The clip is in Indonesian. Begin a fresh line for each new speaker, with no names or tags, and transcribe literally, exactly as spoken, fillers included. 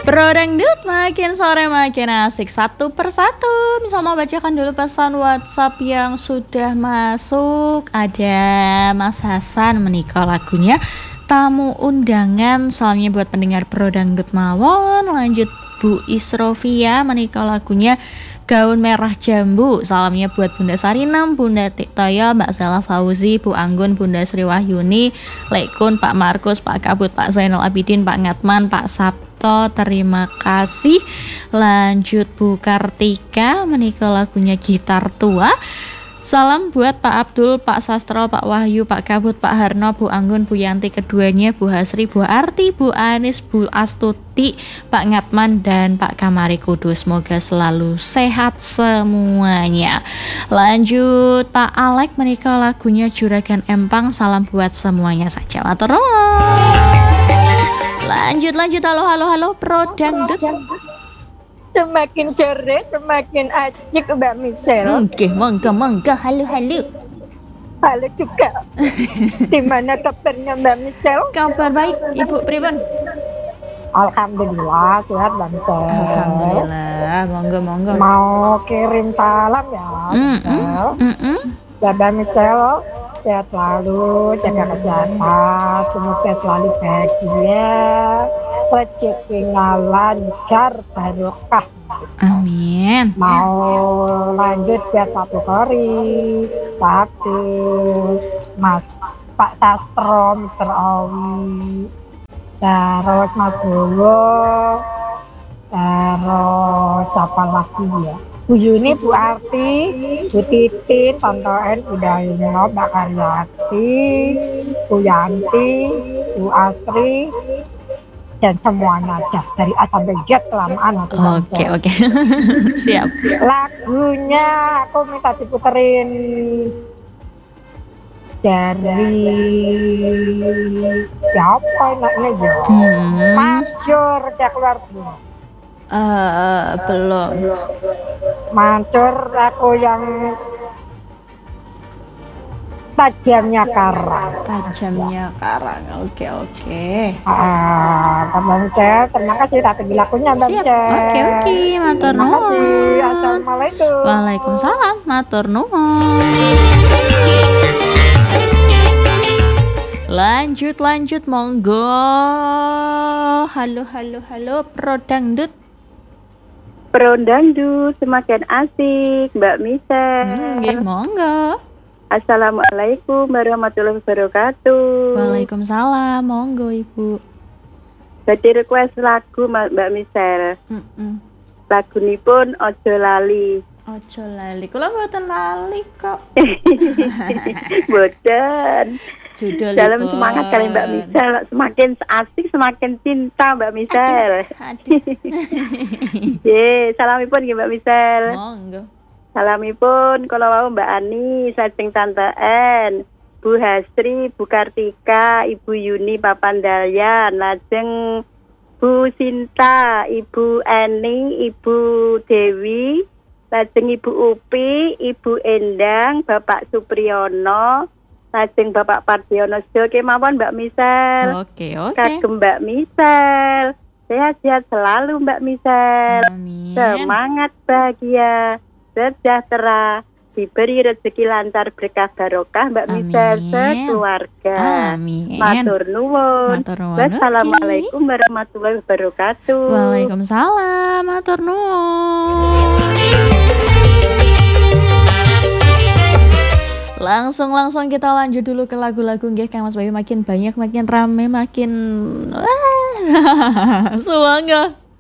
Pro Dangdut makin sore makin asik satu persatu. Misal mau bacakan dulu pesan WhatsApp yang sudah masuk. Ada Mas Hasan menikah lagunya Tamu Undangan. Salamnya buat pendengar Pro Dangdut mawon. Lanjut Bu Isrofia menikah lagunya Gaun Merah Jambu. Salamnya buat Bunda Sarinem, Bunda Tiktoyo, Mbak Sela Fauzi, Bu Anggun, Bunda Sri Wahyuni, Lekun, Pak Markus, Pak Kabut, Pak Zainal Abidin, Pak Ngatman, Pak Sabto. Terima kasih. Lanjut Bu Kartika menikah lagunya Gitar Tua. Salam buat Pak Abdul, Pak Sastro, Pak Wahyu, Pak Kabut, Pak Harno, Bu Anggun, Bu Yanti keduanya, Bu Hasri, Bu Arti, Bu Anis, Bu Astuti, Pak Ngatman, dan Pak Kamari Kudus. Semoga selalu sehat semuanya. Lanjut Pak Alek menikah lagunya Juragan Empang. Salam buat semuanya saja. Matur nuwun. Lanjut lanjut halo halo halo Pro Dangdut.
Semakin sore semakin asik Mbak Michelle.
Oke, monggo monggo halo halo.
Halo juga. Gimana kabarnya Mbak Michelle?
Kabar baik, Ibu pripun?
Alhamdulillah sehat Mbak Michelle.
Alhamdulillah, monggo monggo.
Mau kirim salam ya
Mm
Michelle.
-mm, mm -mm.
Ya Mbak Michelle, sehat selalu, jaga kesehatan, semoga selalu bahagia, rezekinya lancar, barokah.
Amin.
Mau lanjut biar Pak Bukori, Pak Abdul, Mas Pak Sastro, Mister Owi, terus Mas Bowo, terus siapa lagi ya? Bu Yuni, Bu Arti, Bu Titin, Tante En, Bu Daino, Mbak Karyati, Bu Yanti, Bu Asri, dan semuanya aja dari A sampai Z kelamaan aku
Oke oke. Siap.
Lagunya aku minta diputerin dari siapa enaknya ya?
Hmm.
Mancur udah keluar belum?
Eh, belum.
Mancur aku yang tajamnya karang.
Tajamnya karang. Oke oke.
Ah, Mbak Michelle, terima kasih tak lagunya Mbak
Siap.
Michelle.
Oke oke. Matur
Terima kasih.
nuwun.
Assalamualaikum.
Waalaikumsalam. Matur nuwun. Lanjut lanjut monggo. Halo halo halo Pro Dangdut.
Pro Dangdut semakin asik Mbak Michelle.
Hmm, nggih monggo.
Assalamualaikum warahmatullahi wabarakatuh.
Waalaikumsalam. Monggo Ibu.
Jadi request lagu Mbak Michelle.
Mm-mm.
Lagunipun Ojo Lali.
Ojo lali. Kula mboten lali kok.
Boten.
Judul
Dalam semangat kali Mbak Michelle, semakin asik semakin cinta Mbak Michelle.
Aduh.
Ye, salamipun nggih Mbak Michelle.
Monggo.
Salamipun kula wau Mbak Ani saking Tante En, Bu Hasri, Bu Kartika, Ibu Yuni Papandayan, lajeng Bu Sinta, Ibu Eni, Ibu Dewi, lajeng Ibu Upi, Ibu Endang, Bapak Supriyono, lajeng Bapak Pardiono Sedoyo kemawon Mbak Michelle.
Oke, oke.
Kagem Mbak Michelle. Sehat-sehat selalu Mbak Michelle.
Amin.
Semangat bahagia, sejahtera, diberi rezeki lancar berkah barokah Mbak Michelle sekeluarga.
Amin.
Matur nuwun.
Matur nuwun.
Wassalamualaikum warahmatullahi wabarakatuh.
Waalaikumsalam. Matur nuwun. Langsung-langsung kita lanjut dulu ke lagu-lagu nggih Kang Mas Bayu, makin banyak makin rame makin wah. Semoga